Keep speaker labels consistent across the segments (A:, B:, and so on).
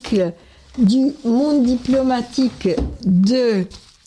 A: article du Monde diplomatique de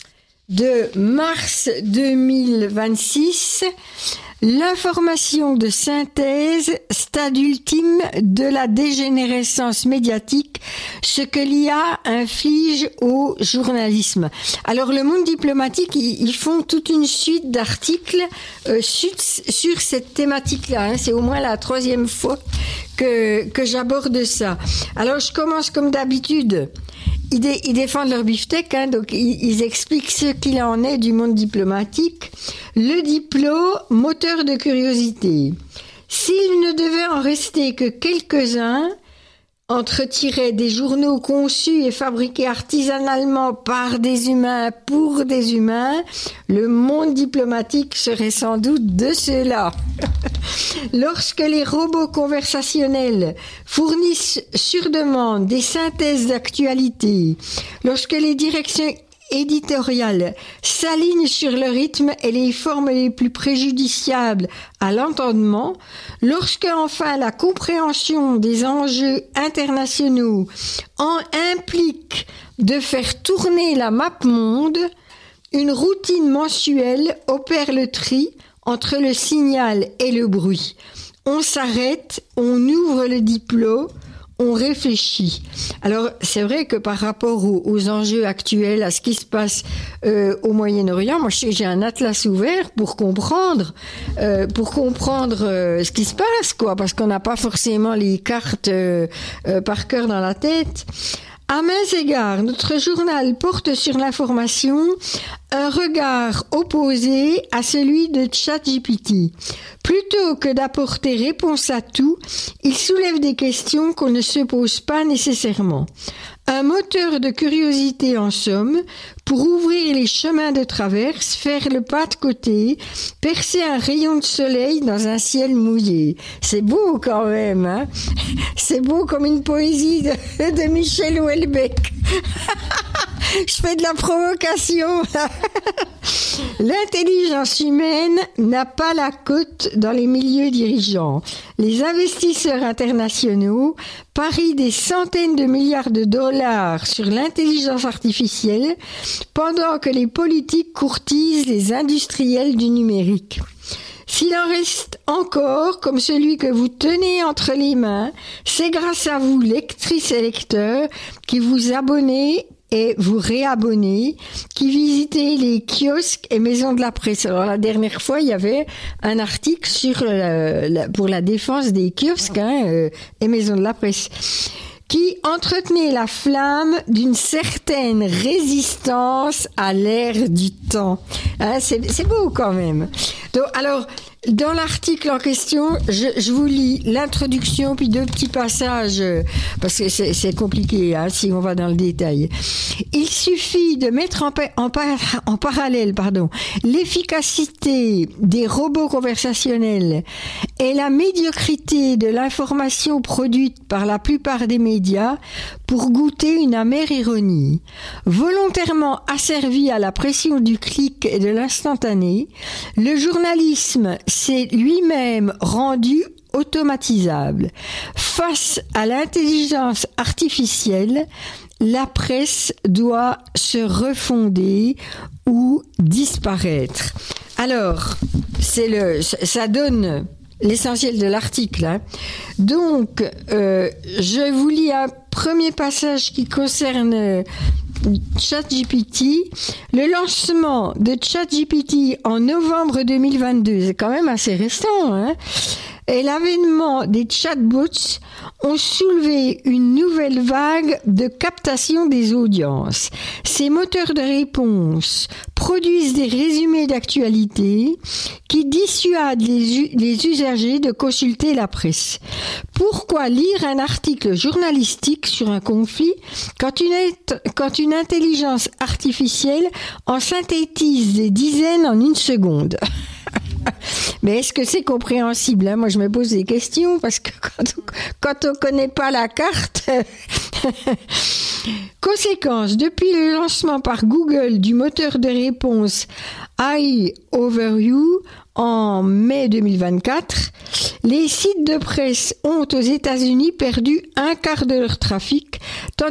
A: mars 2026, l'information de synthèse, stade ultime de la dégénérescence médiatique, ce que l'IA inflige au journalisme. Alors le Monde diplomatique, ils font toute une suite d'articles sur cette thématique-là, hein. C'est au moins la 3e fois que j'aborde ça. Alors je commence comme d'habitude. Ils défendent leur beefsteak, hein, donc ils expliquent ce qu'il en est du monde diplomatique. Le diplôme, moteur de curiosité. S'il ne devait en rester que quelques-uns, entre-tirés des journaux conçus et fabriqués artisanalement par des humains pour des humains, le monde diplomatique serait sans doute de ceux-là. Lorsque les robots conversationnels fournissent sur demande des synthèses d'actualité, lorsque les directions éditoriales s'alignent sur le rythme et les formes les plus préjudiciables à l'entendement, lorsque enfin la compréhension des enjeux internationaux implique de faire tourner la map monde, une routine mensuelle opère le tri entre le signal et le bruit. On s'arrête, on ouvre le diplôme, on réfléchit. Alors, c'est vrai que par rapport aux enjeux actuels, à ce qui se passe au Moyen-Orient, moi, j'ai un atlas ouvert pour comprendre ce qui se passe, quoi, parce qu'on n'a pas forcément les cartes par cœur dans la tête. À mains égards, notre journal porte sur l'information un regard opposé à celui de ChatGPT. Plutôt que d'apporter réponse à tout, il soulève des questions qu'on ne se pose pas nécessairement. Un moteur de curiosité en somme, pour ouvrir les chemins de traverse, faire le pas de côté, percer un rayon de soleil dans un ciel mouillé. C'est beau quand même, hein? C'est beau comme une poésie de Michel Houellebecq. Je fais de la provocation. L'intelligence humaine n'a pas la cote dans les milieux dirigeants. Les investisseurs internationaux parient des centaines de milliards de dollars sur l'intelligence artificielle pendant que les politiques courtisent les industriels du numérique. S'il en reste encore comme celui que vous tenez entre les mains, c'est grâce à vous, lectrices et lecteurs, qui vous abonnez et vous réabonnez, qui visitez les kiosques et maisons de la presse. Alors la dernière fois, il y avait un article sur pour la défense des kiosques et maisons de la presse, qui entretenait la flamme d'une certaine résistance à l'ère du temps. Hein, c'est beau quand même. Donc, alors, dans l'article en question, je vous lis l'introduction puis 2 petits passages, parce que c'est compliqué si on va dans le détail. Il suffit de mettre en parallèle l'efficacité des robots conversationnels et la médiocrité de l'information produite par la plupart des médias pour goûter une amère ironie. Volontairement asservi à la pression du clic et de l'instantané, le journalisme s'est lui-même rendu automatisable. Face à l'intelligence artificielle, la presse doit se refonder ou disparaître. Alors, ça donne l'essentiel de l'article, hein. Donc, je vous lis un premier passage qui concerne ChatGPT. Le lancement de ChatGPT en novembre 2022, c'est quand même assez récent, hein, et l'avènement des chatbots ont soulevé une nouvelle vague de captation des audiences. Ces moteurs de réponse produisent des résumés d'actualité qui dissuadent les usagers de consulter la presse. Pourquoi lire un article journalistique sur un conflit quand une intelligence artificielle en synthétise des dizaines en 1 seconde? Mais est-ce que c'est compréhensible, hein? Moi, je me pose des questions parce que quand on connaît pas la carte... Conséquence, depuis le lancement par Google du moteur de réponse AI Overview en mai 2024, les sites de presse ont aux États-Unis perdu 1/4 de leur trafic,